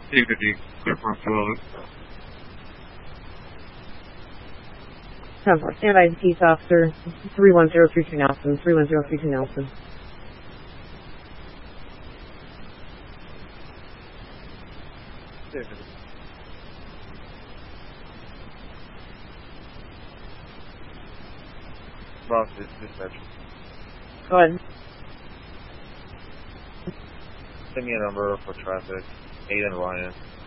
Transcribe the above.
250, clear for 12. Standby peace officer, 31032 Nelson, 31032 Nelson. Boss, dispatch. Go ahead. Send me a number for traffic, Aiden Ryan.